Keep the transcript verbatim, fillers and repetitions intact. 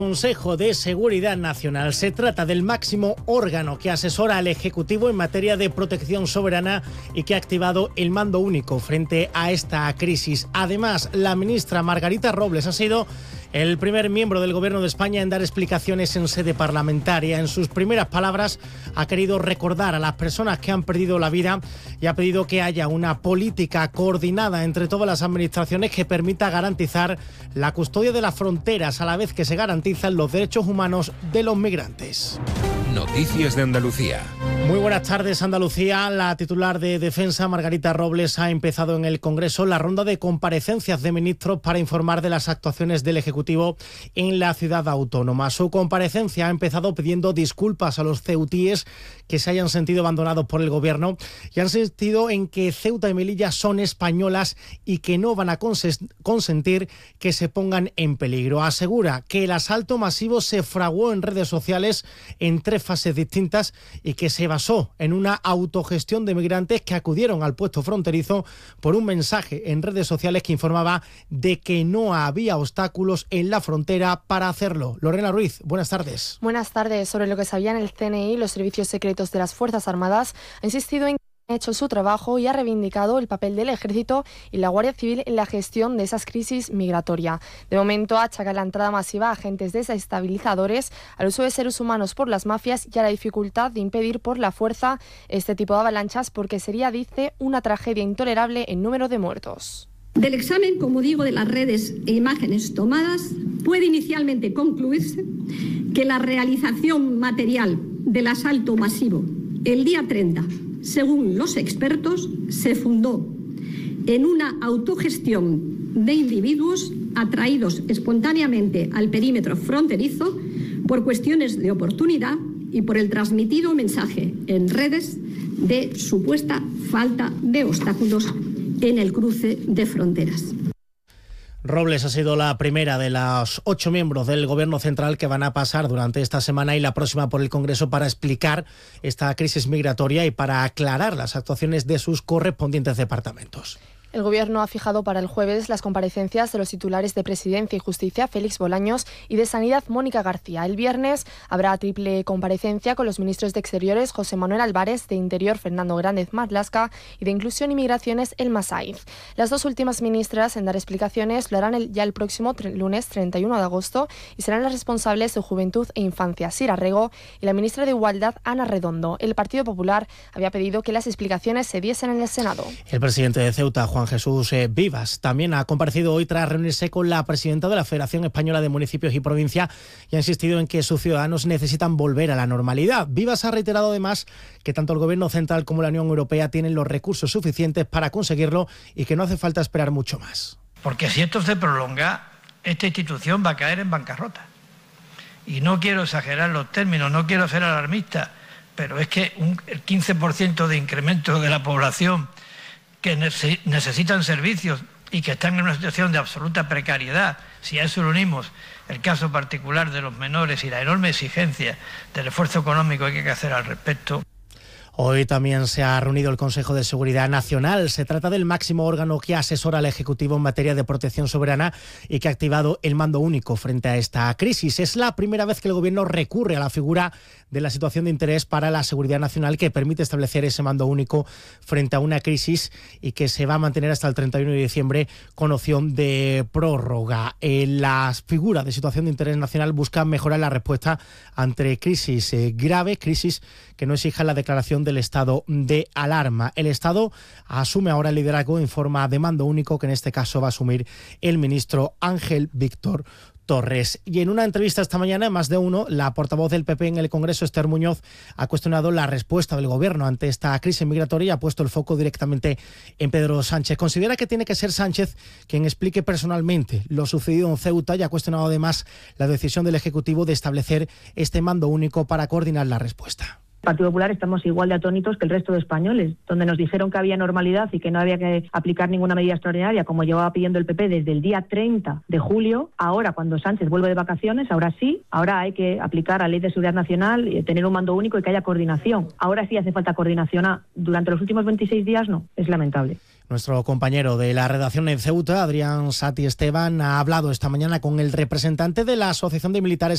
Consejo de Seguridad Nacional. Se trata del máximo órgano que asesora al Ejecutivo en materia de protección soberana y que ha activado el mando único frente a esta crisis. Además, la ministra Margarita Robles ha sido el primer miembro del Gobierno de España en dar explicaciones en sede parlamentaria. En sus primeras palabras ha querido recordar a las personas que han perdido la vida y ha pedido que haya una política coordinada entre todas las administraciones que permita garantizar la custodia de las fronteras a la vez que se garantizan los derechos humanos de los migrantes. Noticias de Andalucía. Muy buenas tardes, Andalucía. La titular de Defensa, Margarita Robles, ha empezado en el Congreso la ronda de comparecencias de ministros para informar de las actuaciones del Ejecutivo en la ciudad autónoma. Su comparecencia ha empezado pidiendo disculpas a los ceutíes que se hayan sentido abandonados por el Gobierno y han insistido en que Ceuta y Melilla son españolas y que no van a consentir que se pongan en peligro. Asegura que el asalto masivo se fraguó en redes sociales en tres fases distintas y que se basó en una autogestión de migrantes que acudieron al puesto fronterizo por un mensaje en redes sociales que informaba de que no había obstáculos en la frontera para hacerlo. Lorena Ruiz, buenas tardes. Buenas tardes. Sobre lo que sabían el C N I, los servicios secretos de las Fuerzas Armadas ha insistido en ha hecho su trabajo y ha reivindicado el papel del Ejército y la Guardia Civil en la gestión de esas crisis migratoria. De momento achaca la entrada masiva a agentes desestabilizadores, al uso de seres humanos por las mafias y a la dificultad de impedir por la fuerza este tipo de avalanchas porque sería, dice, una tragedia intolerable en número de muertos. Del examen, como digo, de las redes e imágenes tomadas, puede inicialmente concluirse que la realización material del asalto masivo el día treinta, según los expertos, se fundó en una autogestión de individuos atraídos espontáneamente al perímetro fronterizo por cuestiones de oportunidad y por el transmitido mensaje en redes de supuesta falta de obstáculos en el cruce de fronteras. Robles ha sido la primera de los ocho miembros del Gobierno central que van a pasar durante esta semana y la próxima por el Congreso para explicar esta crisis migratoria y para aclarar las actuaciones de sus correspondientes departamentos. El Gobierno ha fijado para el jueves las comparecencias de los titulares de Presidencia y Justicia, Félix Bolaños, y de Sanidad, Mónica García. El viernes habrá triple comparecencia con los ministros de Exteriores, José Manuel Álvarez, de Interior, Fernando Grandez Marlaska, y de Inclusión y Migraciones, Elma Saiz. Las dos últimas ministras en dar explicaciones lo harán el, ya el próximo tre- lunes treinta y uno de agosto y serán las responsables de Juventud e Infancia, Sira Rego, y la ministra de Igualdad, Ana Redondo. El Partido Popular había pedido que las explicaciones se diesen en el Senado. El presidente de Ceuta, Juan Jesús eh, Vivas, también ha comparecido hoy tras reunirse con la presidenta de la Federación Española de Municipios y Provincia y ha insistido en que sus ciudadanos necesitan volver a la normalidad. Vivas ha reiterado además que tanto el Gobierno central como la Unión Europea tienen los recursos suficientes para conseguirlo y que no hace falta esperar mucho más. Porque si esto se prolonga, esta institución va a caer en bancarrota. Y no quiero exagerar los términos, no quiero ser alarmista, pero es que un, el quince por ciento de incremento de la población que necesitan servicios y que están en una situación de absoluta precariedad, si a eso le unimos el caso particular de los menores y la enorme exigencia del esfuerzo económico que hay que hacer al respecto. Hoy también se ha reunido el Consejo de Seguridad Nacional. Se trata del máximo órgano que asesora al Ejecutivo en materia de protección soberana y que ha activado el mando único frente a esta crisis. Es la primera vez que el Gobierno recurre a la figura de la situación de interés para la seguridad nacional que permite establecer ese mando único frente a una crisis y que se va a mantener hasta el treinta y uno de diciembre con opción de prórroga. Eh, las figuras de situación de interés nacional buscan mejorar la respuesta ante crisis eh, graves, crisis que no exijan la declaración del estado de alarma. El Estado asume ahora el liderazgo en forma de mando único, que en este caso va a asumir el ministro Ángel Víctor Torres. Y en una entrevista esta mañana, en Más de Uno, la portavoz del P P en el Congreso, Esther Muñoz, ha cuestionado la respuesta del Gobierno ante esta crisis migratoria y ha puesto el foco directamente en Pedro Sánchez. Considera que tiene que ser Sánchez quien explique personalmente lo sucedido en Ceuta y ha cuestionado además la decisión del Ejecutivo de establecer este mando único para coordinar la respuesta. Partido Popular estamos igual de atónitos que el resto de españoles, donde nos dijeron que había normalidad y que no había que aplicar ninguna medida extraordinaria, como llevaba pidiendo el P P desde el día treinta de julio. Ahora, cuando Sánchez vuelve de vacaciones, ahora sí, ahora hay que aplicar la Ley de Seguridad Nacional, y tener un mando único y que haya coordinación. Ahora sí hace falta coordinación. Durante los últimos veintiséis días no, es lamentable. Nuestro compañero de la redacción en Ceuta, Adrián Sati Esteban, ha hablado esta mañana con el representante de la Asociación de Militares